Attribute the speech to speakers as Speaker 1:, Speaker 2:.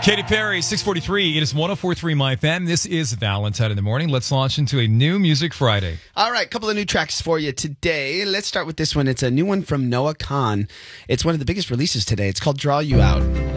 Speaker 1: Katy Perry, 643. It is 104.3 My FM. This is Valentine in the Morning. Let's launch into a new Music Friday.
Speaker 2: All right, couple of new tracks for you today. Let's start with this one. It's a new one from Noah Kahan. It's one of the biggest releases today. It's called Draw You Out.